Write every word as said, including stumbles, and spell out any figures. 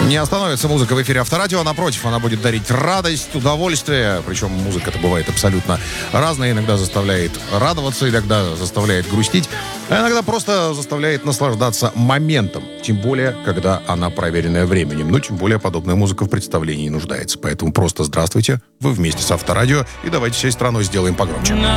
Не остановится музыка в эфире Авторадио, напротив, она будет дарить радость, удовольствие. Причем музыка-то бывает абсолютно разная. Иногда заставляет радоваться, иногда заставляет грустить, а иногда просто заставляет наслаждаться моментом. Тем более, когда она проверенная временем. Ну, тем более, подобная музыка в представлении нуждается. Поэтому просто здравствуйте, вы вместе с Авторадио, и давайте всей страной сделаем погромче.